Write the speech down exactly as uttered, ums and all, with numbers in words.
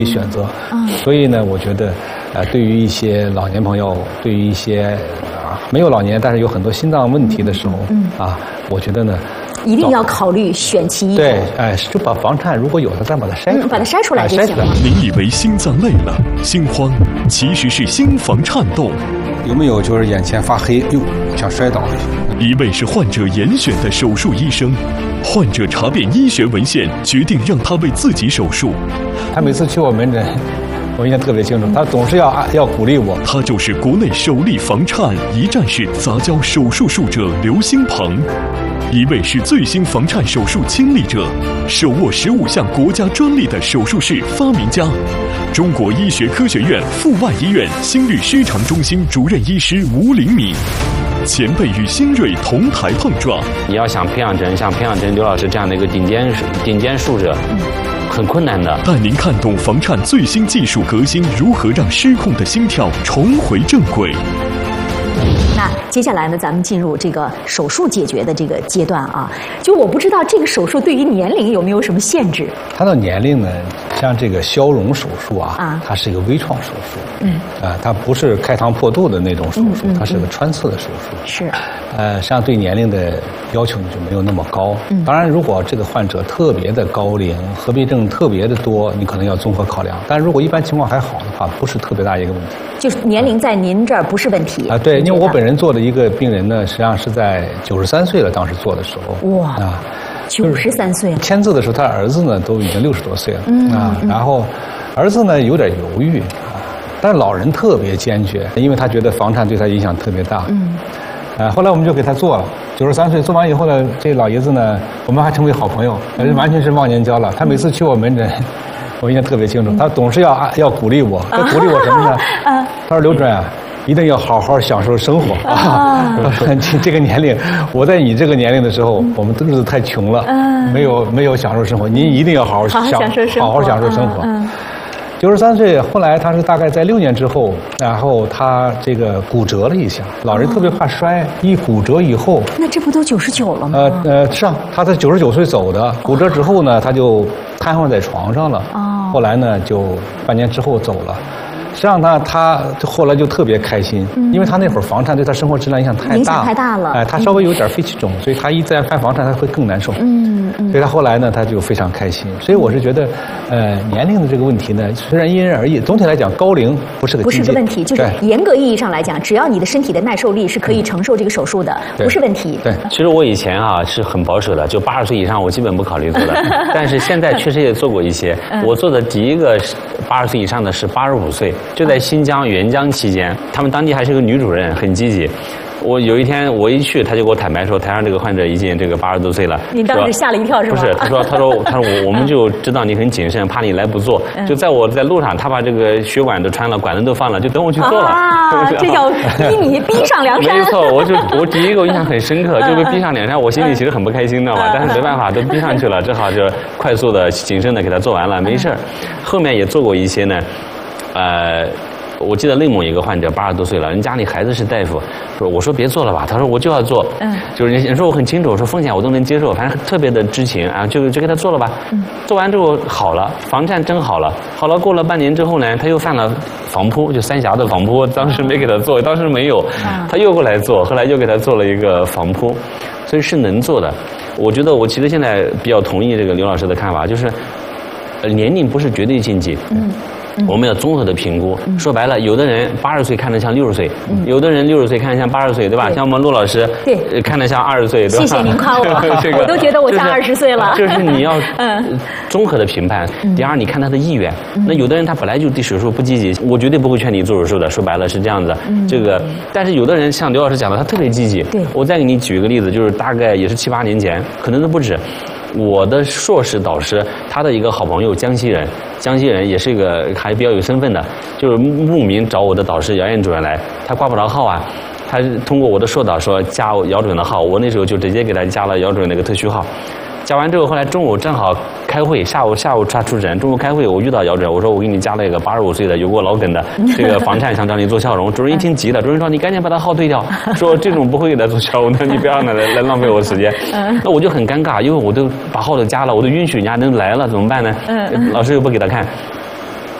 选择。嗯，所以呢，我觉得，呃，对于一些老年朋友，对于一些啊没有老年但是有很多心脏问题的时候，嗯啊，我觉得呢。 一定要考虑选其一。 对，哎，就把房颤如果有的，再把它筛出来， 嗯、把它筛出来就行了。 您以为心脏累了、心慌，其实是心房颤动。 有没有就是眼前发黑，哟，想摔倒？ 一位是患者严选的手术医生，患者查遍医学文献，决定让他为自己手术。 他每次去我门诊，我印象特别清楚，他总是要要鼓励我。 他就是国内首例房颤一站式杂交手术术者刘兴鹏。一位是最新房颤手术亲历者，手握十五项国家专利的手术室发明家，中国医学科学院阜外医院心律虚肠中心主任医师吴灵敏，前辈与新锐同台碰撞。 你要想培养成像培养成刘老师这样的一个顶尖顶尖术者，很困难的。 带您看懂房颤最新技术革新如何让失控的心跳重回正轨。 那接下来呢，咱们进入这个手术解决的这个阶段啊。就我不知道这个手术对于年龄有没有什么限制？ 它的年龄呢，像这个消融手术啊，啊它是一个微创手术，嗯，啊，它不是开膛破肚的那种手术，嗯嗯、它是个穿刺的手术。 是， 呃，实际上对年龄的要求就没有那么高。嗯、当然，如果这个患者特别的高龄，合并症特别的多，你可能要综合考量。但如果一般情况还好的话，不是特别大一个问题。 就是年龄在您这儿不是问题啊？对，因为我本人做的一个病人呢，实际上是在九十三岁了，当时做的时候。哇啊， 九十三岁了。 签字的时候，他儿子呢都已经六十多岁了。嗯啊，然后儿子呢有点犹豫啊，但是老人特别坚决，因为他觉得房颤对他影响特别大。嗯。啊，后来我们就给他做了。九十三岁做完以后呢，这老爷子呢，我们还成为好朋友，完全是忘年交了。他每次去我门诊。我印象特别清楚，他总是要要鼓励我，他鼓励我什么呢？他说：“刘主任啊，一定要好好享受生活啊！这个年龄，我在你这个年龄的时候，我们日子太穷了，没有没有享受生活。您一定要好好享好好享受生活。”九十三岁，后来他是大概在六年之后，然后他这个骨折了一下。老人特别怕摔，一骨折以后， 那这不都九十九了吗？ 呃呃，是啊，他在九十九岁走的。骨折之后呢，他就瘫痪在床上了。哦，后来呢，就半年之后走了。实际上他他后来就特别开心，嗯、因为他那会儿房颤对他生活质量影响太大， 影响太大了。 哎，他稍微有点肺气肿，所以他一再犯房颤，他会更难受。嗯嗯。所以他后来呢，他就非常开心。所以我是觉得，呃，年龄的这个问题呢，虽然因人而异，总体来讲，高龄不是个不是个问题，就是严格意义上来讲，只要你的身体的耐受力是可以承受这个手术的，不是问题。 对。 其实我以前啊是很保守的，就八十岁以上我基本不考虑做的，但是现在确实也做过一些。我做的第一个八十岁以上的是八十五岁。就在新疆援疆期间，他们当地还是个女主任，很积极。我有一天我一去，他就给我坦白说，台上这个患者已经这个八十多岁了。 您当时吓了一跳是吧？ 不是，他说他说他说我我们就知道你很谨慎，怕你来不做。嗯、就在我在路上，他把这个血管都穿了，管子都放了，就等我去做了。 啊，这叫逼你逼上梁山。 没错，我就我第一个印象很深刻，就被逼上梁山，我心里其实很不开心的嘛，但是没办法，都逼上去了，只好就快速的谨慎的给他做完了，没事儿。后面也做过一些呢，呃。我记得内蒙一个患者八十多岁了，人家里孩子是大夫，说我说别做了吧，他说我就要做，嗯，就是人说我很清楚，说风险我都能接受，反正特别的知情啊，就就给他做了吧，嗯，做完之后好了，房颤真好了，好了过了半年之后呢，他又犯了房扑，就三峡的房扑，当时没给他做，当时没有，他又过来做，后来又给他做了一个房扑，所以是能做的。我觉得我其实现在比较同意这个刘老师的看法，就是年龄不是绝对禁忌，嗯。我们要综合的评估。嗯、说白了，有的人八十岁看着像六十岁，嗯、有的人六十岁看着像八十岁，对吧？对像我们陆老师，对，呃、看着像二十岁，对吧？ 谢谢您夸我，这个、我都觉得我像二十岁了。 就是你要综合的评判。嗯、第二，你看他的意愿。嗯、那有的人他本来就对手术不积极，我绝对不会劝你做手术的。说白了是这样子。嗯、这个，但是有的人像刘老师讲的，他特别积极。对，我再给你举一个例子，就是大概也是七八年前，可能都不止。我的硕士导师，他的一个好朋友，江西人，江西人也是一个还比较有身份的，就是慕名找我的导师姚燕主任来，他挂不着号啊，他通过我的硕导说加姚主任的号，我那时候就直接给他加了姚主任那个特需号。加完之后，后来中午正好开会，下午下午他出诊，中午开会我遇到姚主任，我说我给你加了一个八十五岁的有过老梗的这个房颤，想找你做笑容。主任一听急了，主任说你赶紧把他号对掉，说这种不会给他做笑容的，你不要来来浪费我时间。那我就很尴尬，因为我都把号都加了，我都允许人家能来了，怎么办呢？老师又不给他看。